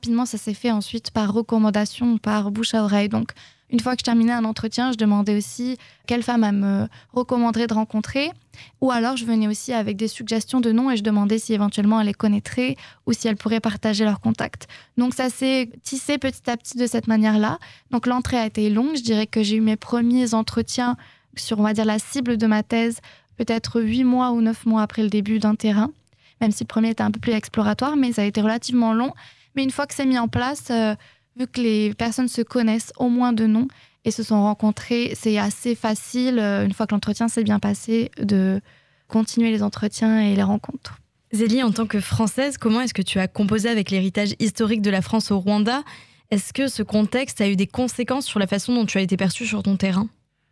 Rapidement, ça s'est fait ensuite par recommandation, par bouche à oreille. Donc, une fois que je terminais un entretien, je demandais aussi quelle femme elle me recommanderait de rencontrer. Ou alors, je venais aussi avec des suggestions de noms et je demandais si éventuellement elle les connaîtrait ou si elle pourrait partager leurs contacts. Donc, ça s'est tissé petit à petit de cette manière-là. Donc, l'entrée a été longue. Je dirais que j'ai eu mes premiers entretiens sur, on va dire, la cible de ma thèse, peut-être 8 mois ou 9 mois après le début d'un terrain, même si le premier était un peu plus exploratoire, mais ça a été relativement long. Mais une fois que c'est mis en place, vu que les personnes se connaissent au moins de nom et se sont rencontrées, c'est assez facile, une fois que l'entretien s'est bien passé, de continuer les entretiens et les rencontres. Zélie, en tant que Française, comment est-ce que tu as composé avec l'héritage historique de la France au Rwanda ? Est-ce que ce contexte a eu des conséquences sur la façon dont tu as été perçue sur ton terrain ?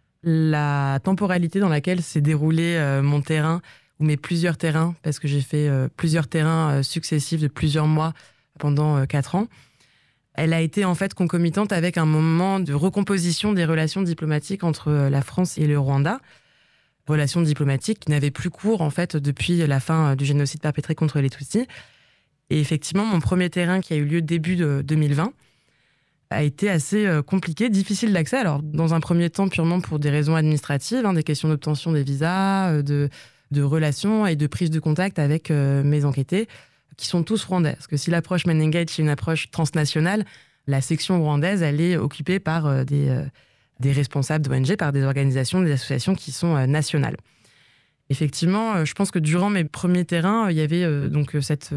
La temporalité dans laquelle s'est déroulé mon terrain, ou mes plusieurs terrains, parce que j'ai fait plusieurs terrains successifs de plusieurs mois pendant 4 ans, elle a été en fait concomitante avec un moment de recomposition des relations diplomatiques entre la France et le Rwanda. Relations diplomatiques qui n'avaient plus cours en fait depuis la fin du génocide perpétré contre les Tutsis. Et effectivement, mon premier terrain qui a eu lieu début de 2020 a été assez compliqué, difficile d'accès. Alors, dans un premier temps, purement pour des raisons administratives, des questions d'obtention des visas, de relations et de prise de contact avec mes enquêtés, qui sont tous rwandais. Parce que si l'approche Men Engage est une approche transnationale, la section rwandaise, elle est occupée par des responsables d'ONG, par des organisations, des associations qui sont nationales. Effectivement, je pense que durant mes premiers terrains, il y avait donc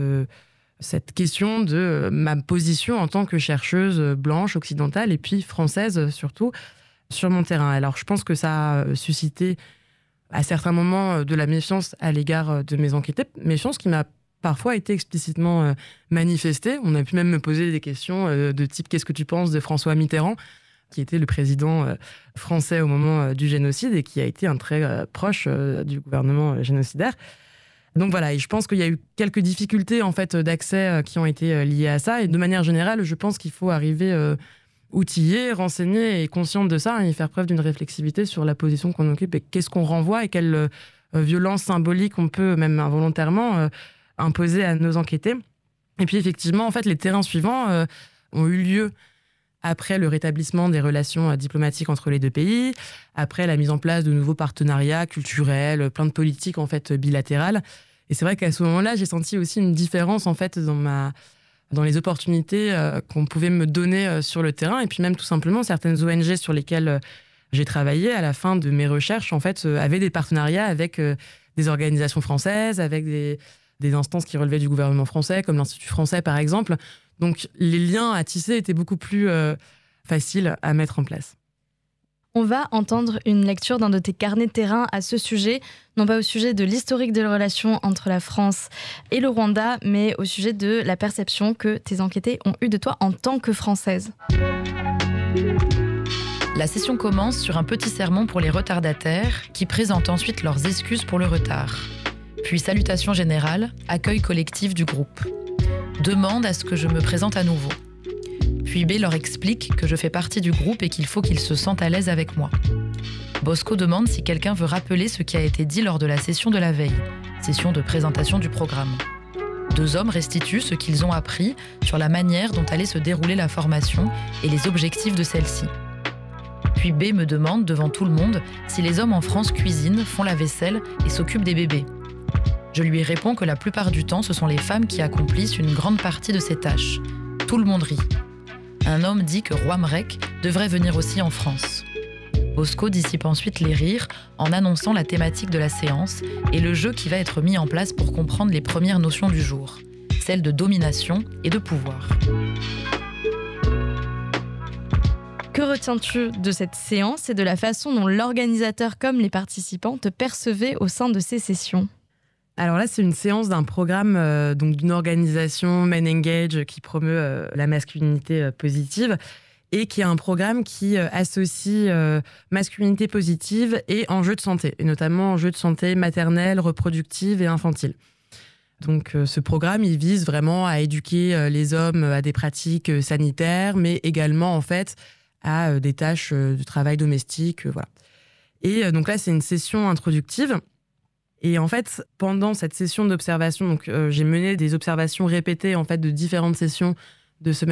cette question de ma position en tant que chercheuse blanche, occidentale, et puis française surtout, sur mon terrain. Alors, je pense que ça a suscité à certains moments de la méfiance à l'égard de mes enquêtés, méfiance qui m'a parfois été explicitement manifestée. On a pu même me poser des questions de type « Qu'est-ce que tu penses de François Mitterrand ?» qui était le président français au moment du génocide et qui a été un très proche du gouvernement génocidaire. Donc voilà, et je pense qu'il y a eu quelques difficultés en fait, d'accès qui ont été liées à ça. Et de manière générale, je pense qu'il faut arriver outillé, renseigné et consciente de ça et faire preuve d'une réflexivité sur la position qu'on occupe et qu'est-ce qu'on renvoie et quelle violence symbolique on peut, même involontairement, imposer à nos enquêtés. Et puis effectivement, en fait, les terrains suivants ont eu lieu après le rétablissement des relations diplomatiques entre les deux pays, après la mise en place de nouveaux partenariats culturels, plein de politiques en fait bilatérales. Et c'est vrai qu'à ce moment-là, j'ai senti aussi une différence en fait dans les opportunités qu'on pouvait me donner sur le terrain. Et puis même tout simplement, certaines ONG sur lesquelles j'ai travaillé à la fin de mes recherches en fait avaient des partenariats avec des organisations françaises, avec des instances qui relevaient du gouvernement français, comme l'Institut français par exemple. Donc, les liens à tisser étaient beaucoup plus faciles à mettre en place. On va entendre une lecture d'un de tes carnets de terrain à ce sujet, non pas au sujet de l'historique des relations entre la France et le Rwanda, mais au sujet de la perception que tes enquêtés ont eue de toi en tant que Française. La session commence sur un petit sermon pour les retardataires qui présentent ensuite leurs excuses pour le retard. Puis salutation générale, accueil collectif du groupe. Demande à ce que je me présente à nouveau. Puis B leur explique que je fais partie du groupe et qu'il faut qu'ils se sentent à l'aise avec moi. Bosco demande si quelqu'un veut rappeler ce qui a été dit lors de la session de la veille, session de présentation du programme. 2 hommes restituent ce qu'ils ont appris sur la manière dont allait se dérouler la formation et les objectifs de celle-ci. Puis B me demande devant tout le monde si les hommes en France cuisinent, font la vaisselle et s'occupent des bébés. Je lui réponds que la plupart du temps, ce sont les femmes qui accomplissent une grande partie de ces tâches. Tout le monde rit. Un homme dit que Rwamrek devrait venir aussi en France. Bosco dissipe ensuite les rires en annonçant la thématique de la séance et le jeu qui va être mis en place pour comprendre les premières notions du jour, celles de domination et de pouvoir. Que retiens-tu de cette séance et de la façon dont l'organisateur comme les participants te percevaient au sein de ces sessions ? Alors là, c'est une séance d'un programme donc d'une organisation Men Engage qui promeut la masculinité positive et qui est un programme qui associe masculinité positive et enjeux de santé, et notamment enjeux de santé maternelle, reproductive et infantile. Donc ce programme, il vise vraiment à éduquer les hommes à des pratiques sanitaires, mais également en fait à des tâches de travail domestique, voilà. Et donc là, c'est une session introductive. Et en fait, pendant cette session d'observation, donc j'ai mené des observations répétées en fait de différentes sessions de se